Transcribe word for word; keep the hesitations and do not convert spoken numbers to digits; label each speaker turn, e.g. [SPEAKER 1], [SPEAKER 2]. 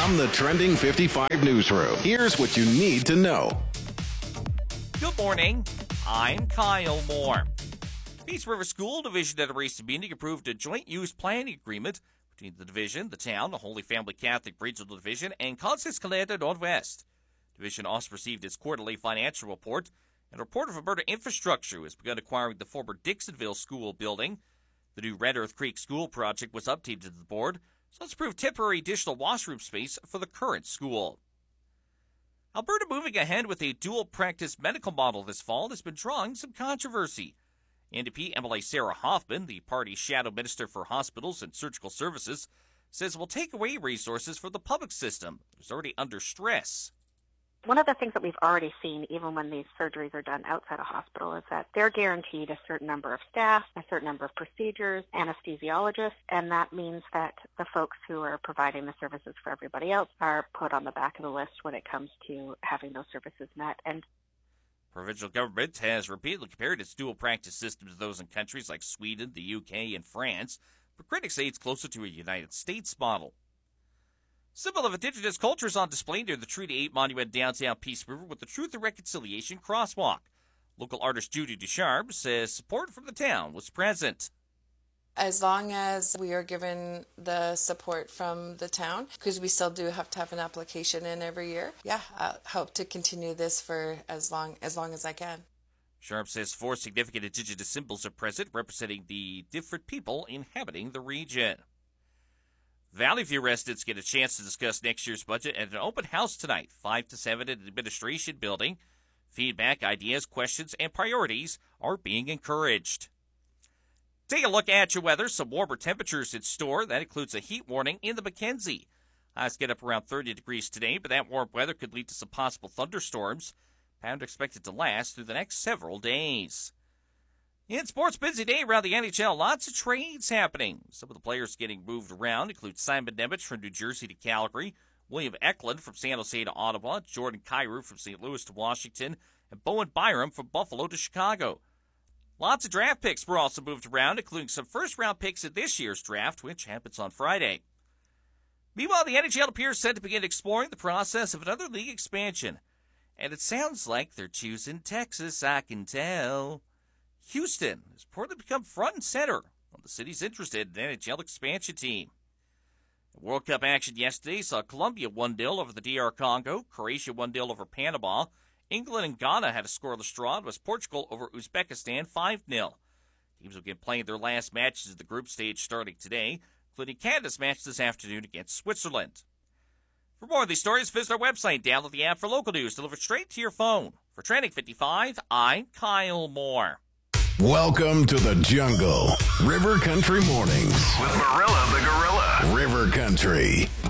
[SPEAKER 1] From the Trending fifty-five newsroom, here's what you need to know.
[SPEAKER 2] Good morning. I'm Kyle Moore. Peace River School Division at a recent meeting approved a joint use planning agreement between the division, the town, the Holy Family Catholic Regional Division, and Conseil Scolaire Northwest. Division also received its quarterly financial report, and a report of Alberta Infrastructure has begun acquiring the former Dixonville School building. The new Red Earth Creek School project was updated to the board, so it's approved temporary additional washroom space for the current school. Alberta moving ahead with a dual-practice medical model this fall has been drawing some controversy. N D P M L A Sarah Hoffman, the party's shadow minister for hospitals and surgical services, says it will take away resources from the public system, which is already under stress.
[SPEAKER 3] One of the things that we've already seen, even when these surgeries are done outside a hospital, is that they're guaranteed a certain number of staff, a certain number of procedures, anesthesiologists, and that means that the folks who are providing the services for everybody else are put on the back of the list when it comes to having those services met. And
[SPEAKER 2] provincial government has repeatedly compared its dual practice system to those in countries like Sweden, the U K, and France, but critics say it's closer to a United States model. Symbol of Indigenous culture is on display near the Treaty eight Monument downtown Peace River with the Truth and Reconciliation crosswalk. Local artist Judy Ducharme says support from the town was present.
[SPEAKER 4] As long as we are given the support from the town, because we still do have to have an application in every year, yeah, I hope to continue this for as long as long as I can.
[SPEAKER 2] Sharp says four significant Indigenous symbols are present, representing the different people inhabiting the region. Valley View residents get a chance to discuss next year's budget at an open house tonight, five to seven at the Administration Building. Feedback, ideas, questions, and priorities are being encouraged. Take a look at your weather. Some warmer temperatures in store. That includes a heat warning in the Mackenzie. Highs get up around thirty degrees today, but that warm weather could lead to some possible thunderstorms. Pattern expected to last through the next several days. In sports, busy day around the N H L. Lots of trades happening. Some of the players getting moved around include Simon Nemec from New Jersey to Calgary, William Eklund from San Jose to Ottawa, Jordan Kyrou from Saint Louis to Washington, and Bowen Byram from Buffalo to Chicago. Lots of draft picks were also moved around, including some first-round picks in this year's draft, which happens on Friday. Meanwhile, the N H L appears set to begin exploring the process of another league expansion. And it sounds like they're choosing Texas, I can tell. Houston has reportedly become front and center on the city's interested in an N H L expansion team. World Cup action yesterday saw Colombia one nil over the D R Congo, Croatia one nil over Panama, England and Ghana had a scoreless draw, and was Portugal over Uzbekistan five nil. Teams will begin playing their last matches of the group stage starting today, including Canada's match this afternoon against Switzerland. For more of these stories, visit our website, download the app for local news delivered straight to your phone. For Trending fifty-five, I'm Kyle Moore.
[SPEAKER 1] Welcome to the jungle. River Country Mornings.
[SPEAKER 5] With Marilla the Gorilla.
[SPEAKER 1] River Country.